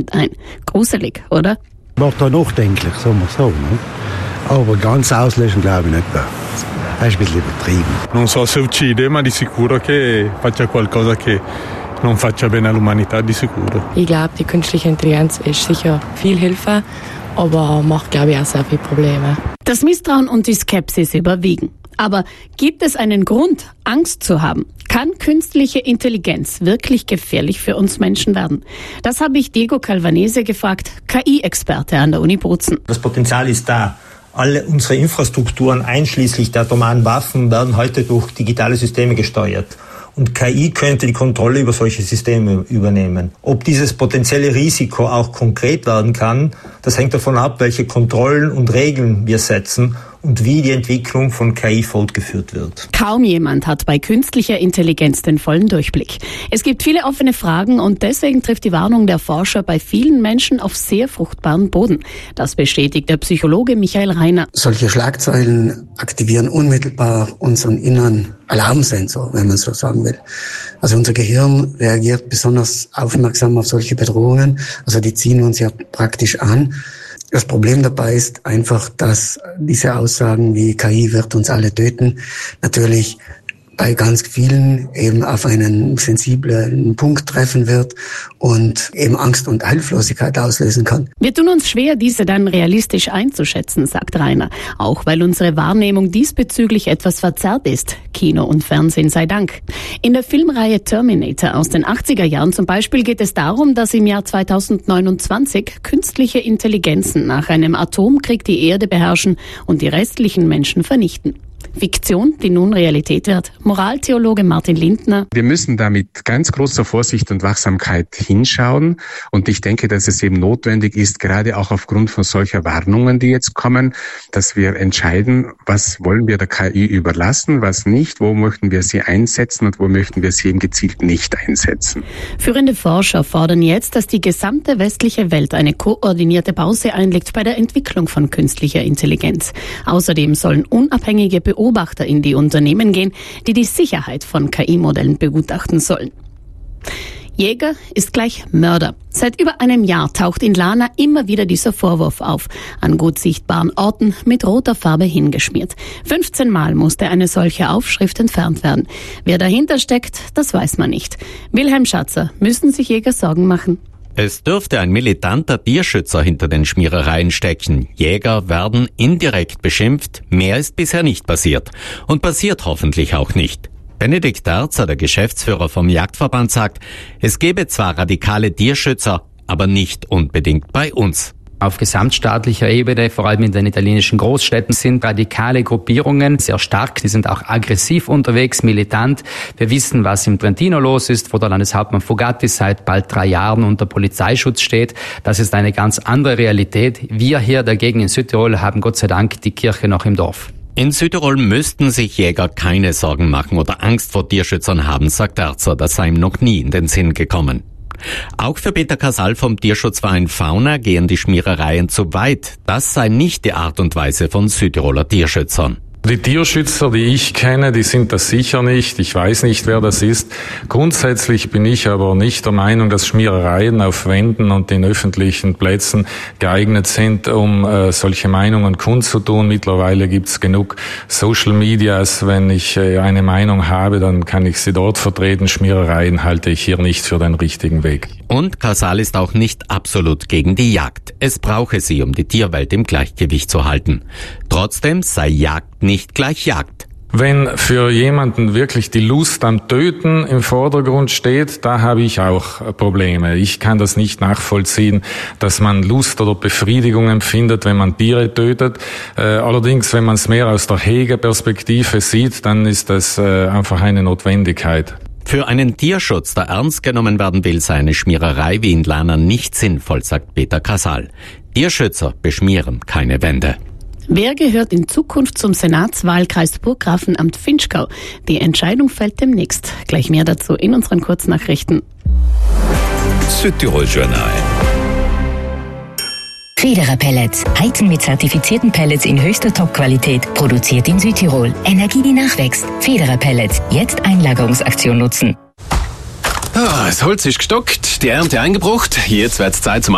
Prozent ein. Gruselig, oder? Macht auch nachdenklich, sagen wir so. Ne? Aber ganz auslöschen glaube ich nicht. Das ist ein bisschen übertrieben. Non so se uccide, ma di sicuro che faccia qualcosa che non faccia bene all'umanità, di sicuro. Ich glaube, die künstliche Intelligenz ist sicher viel Hilfe, aber macht, glaube ich, auch sehr viele Probleme. Das Misstrauen und die Skepsis überwiegen. Aber gibt es einen Grund, Angst zu haben? Kann künstliche Intelligenz wirklich gefährlich für uns Menschen werden? Das habe ich Diego Calvanese gefragt, KI-Experte an der Uni Bozen. Das Potenzial ist da. Alle unsere Infrastrukturen, einschließlich der atomaren Waffen, werden heute durch digitale Systeme gesteuert. Und KI könnte die Kontrolle über solche Systeme übernehmen. Ob dieses potenzielle Risiko auch konkret werden kann, das hängt davon ab, welche Kontrollen und Regeln wir setzen und wie die Entwicklung von KI fortgeführt wird. Kaum jemand hat bei künstlicher Intelligenz den vollen Durchblick. Es gibt viele offene Fragen und deswegen trifft die Warnung der Forscher bei vielen Menschen auf sehr fruchtbaren Boden. Das bestätigt der Psychologe Michael Reiner. Solche Schlagzeilen aktivieren unmittelbar unseren inneren Alarmsensor, wenn man so sagen will. Also unser Gehirn reagiert besonders aufmerksam auf solche Bedrohungen. Also die ziehen uns ja praktisch an. Das Problem dabei ist einfach, dass diese Aussagen wie KI wird uns alle töten natürlich bei ganz vielen eben auf einen sensiblen Punkt treffen wird und eben Angst und Hilflosigkeit auslösen kann. Wir tun uns schwer, diese dann realistisch einzuschätzen, sagt Rainer. Auch weil unsere Wahrnehmung diesbezüglich etwas verzerrt ist. Kino und Fernsehen sei Dank. In der Filmreihe Terminator aus den 80er Jahren zum Beispiel geht es darum, dass im Jahr 2029 künstliche Intelligenzen nach einem Atomkrieg die Erde beherrschen und die restlichen Menschen vernichten. Fiktion, die nun Realität wird. Moraltheologe Martin Lindner. Wir müssen da mit ganz großer Vorsicht und Wachsamkeit hinschauen. Und ich denke, dass es eben notwendig ist, gerade auch aufgrund von solcher Warnungen, die jetzt kommen, dass wir entscheiden, was wollen wir der KI überlassen, was nicht, wo möchten wir sie einsetzen und wo möchten wir sie eben gezielt nicht einsetzen. Führende Forscher fordern jetzt, dass die gesamte westliche Welt eine koordinierte Pause einlegt bei der Entwicklung von künstlicher Intelligenz. Außerdem sollen unabhängige Beobachter in die Unternehmen gehen, die die Sicherheit von KI-Modellen begutachten sollen. Jäger ist gleich Mörder. Seit über einem Jahr taucht in Lana immer wieder dieser Vorwurf auf. An gut sichtbaren Orten mit roter Farbe hingeschmiert. 15 Mal musste eine solche Aufschrift entfernt werden. Wer dahinter steckt, das weiß man nicht. Wilhelm Schatzer, müssen sich Jäger Sorgen machen? Es dürfte ein militanter Tierschützer hinter den Schmierereien stecken. Jäger werden indirekt beschimpft. Mehr ist bisher nicht passiert. Und passiert hoffentlich auch nicht. Benedikt Derzer, der Geschäftsführer vom Jagdverband, sagt, es gebe zwar radikale Tierschützer, aber nicht unbedingt bei uns. Auf gesamtstaatlicher Ebene, vor allem in den italienischen Großstädten, sind radikale Gruppierungen sehr stark. Die sind auch aggressiv unterwegs, militant. Wir wissen, was im Trentino los ist, wo der Landeshauptmann Fugatti seit bald 3 Jahren unter Polizeischutz steht. Das ist eine ganz andere Realität. Wir hier dagegen in Südtirol haben Gott sei Dank die Kirche noch im Dorf. In Südtirol müssten sich Jäger keine Sorgen machen oder Angst vor Tierschützern haben, sagt Derzer. Das sei ihm noch nie in den Sinn gekommen. Auch für Peter Casal vom Tierschutzverein Fauna gehen die Schmierereien zu weit. Das sei nicht die Art und Weise von Südtiroler Tierschützern. Die Tierschützer, die ich kenne, die sind das sicher nicht. Ich weiß nicht, wer das ist. Grundsätzlich bin ich aber nicht der Meinung, dass Schmierereien auf Wänden und in öffentlichen Plätzen geeignet sind, um solche Meinungen kundzutun. Mittlerweile gibt's genug Social Medias. Wenn ich eine Meinung habe, dann kann ich sie dort vertreten. Schmierereien halte ich hier nicht für den richtigen Weg. Und Casal ist auch nicht absolut gegen die Jagd. Es brauche sie, um die Tierwelt im Gleichgewicht zu halten. Trotzdem sei Jagd nicht gleich Jagd. Wenn für jemanden wirklich die Lust am Töten im Vordergrund steht, da habe ich auch Probleme. Ich kann das nicht nachvollziehen, dass man Lust oder Befriedigung empfindet, wenn man Tiere tötet. Allerdings, wenn man es mehr aus der Hegeperspektive sieht, dann ist das einfach eine Notwendigkeit. Für einen Tierschutz, der ernst genommen werden will, sei eine Schmiererei wie in Lana nicht sinnvoll, sagt Peter Casal. Tierschützer beschmieren keine Wände. Wer gehört in Zukunft zum Senatswahlkreis Burggrafenamt Vinschgau? Die Entscheidung fällt demnächst. Gleich mehr dazu in unseren Kurznachrichten. Südtirol Journal. Federer Pellets. Heizen mit zertifizierten Pellets in höchster Top-Qualität. Produziert in Südtirol. Energie, die nachwächst. Federer Pellets. Jetzt Einlagerungsaktion nutzen. Das Holz ist gestockt, die Ernte eingebracht. Jetzt wird's Zeit zum